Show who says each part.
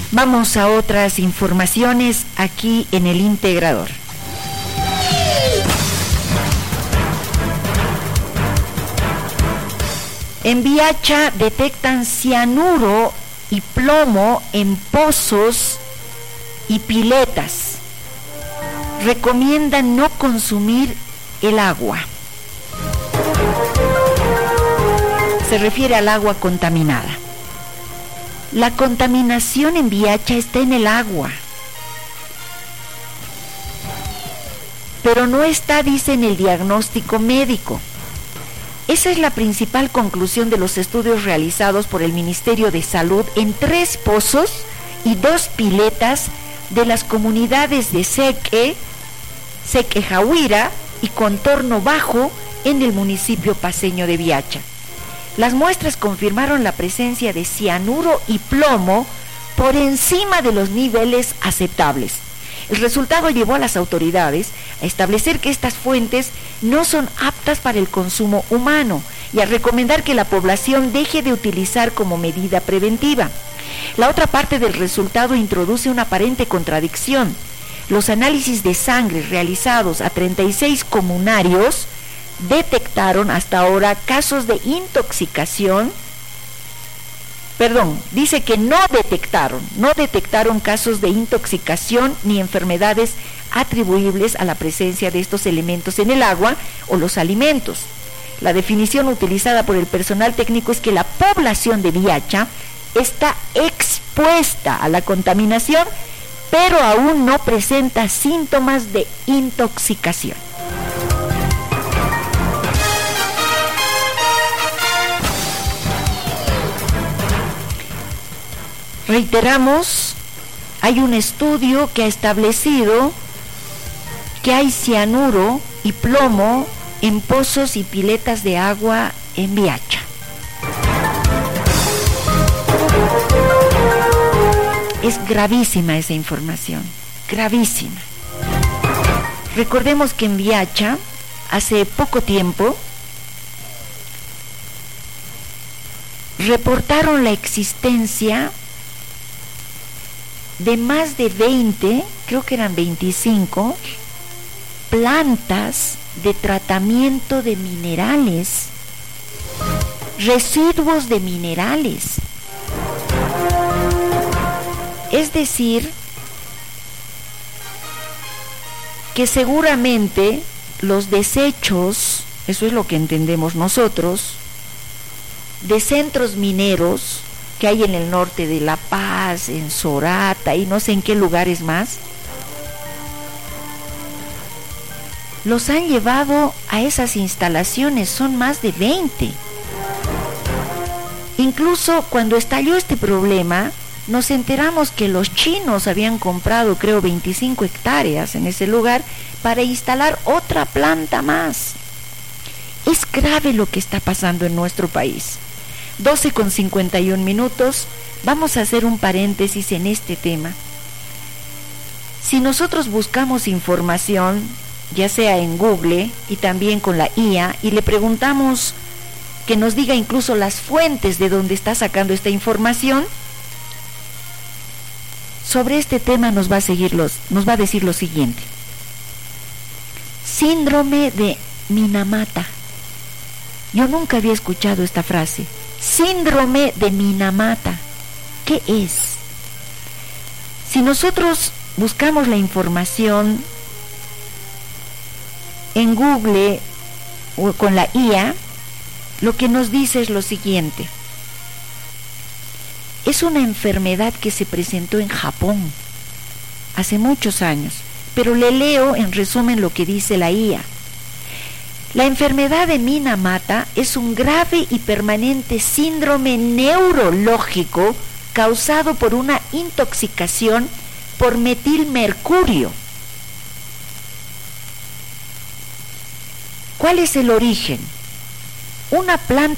Speaker 1: Vamos a otras informaciones aquí en el Integrador. En Viacha detectan cianuro y plomo en pozos y piletas. Recomiendan no consumir el agua. Se refiere al agua contaminada. La contaminación en Viacha está en el agua, pero no está, dice, en el diagnóstico médico. Esa es la principal conclusión de los estudios realizados por el Ministerio de Salud en 3 pozos y 2 piletas de las comunidades de Sequejahuira y Contorno Bajo en el municipio paceño de Viacha. Las muestras confirmaron la presencia de cianuro y plomo por encima de los niveles aceptables. El resultado llevó a las autoridades a establecer que estas fuentes no son aptas para el consumo humano y a recomendar que la población deje de utilizar como medida preventiva. La otra parte del resultado introduce una aparente contradicción. Los análisis de sangre realizados a 36 comunarios detectaron hasta ahora casos de intoxicación. Dice que no detectaron casos de intoxicación ni enfermedades atribuibles a la presencia de estos elementos en el agua o los alimentos. La definición utilizada por el personal técnico es que la población de Viacha está expuesta a la contaminación, pero aún no presenta síntomas de intoxicación. Reiteramos, hay un estudio que ha establecido que hay cianuro y plomo en pozos y piletas de agua en Viacha. Es gravísima esa información, gravísima. Recordemos que en Viacha, hace poco tiempo, reportaron la existencia de más de 20, creo que eran 25, plantas de tratamiento de minerales, residuos de minerales. Es decir, que seguramente los desechos, eso es lo que entendemos nosotros, de centros mineros que hay en el norte de La Paz, en Sorata y no sé en qué lugares más, los han llevado a esas instalaciones, son más de 20. Incluso cuando estalló este problema, nos enteramos que los chinos habían comprado, creo, 25 hectáreas en ese lugar para instalar otra planta más. Es grave lo que está pasando en nuestro país. 12:51, vamos a hacer un paréntesis en este tema. Si nosotros buscamos información, ya sea en Google y también con la IA, y le preguntamos que nos diga incluso las fuentes de donde está sacando esta información, sobre este tema nos va a decir lo siguiente: síndrome de Minamata. Yo nunca había escuchado esta frase. Síndrome de Minamata. ¿Qué es? Si nosotros buscamos la información en Google o con la IA, lo que nos dice es lo siguiente: es una enfermedad que se presentó en Japón hace muchos años, pero le leo en resumen lo que dice la IA. La enfermedad de Minamata es un grave y permanente síndrome neurológico causado por una intoxicación por metilmercurio. ¿Cuál es el origen? Una planta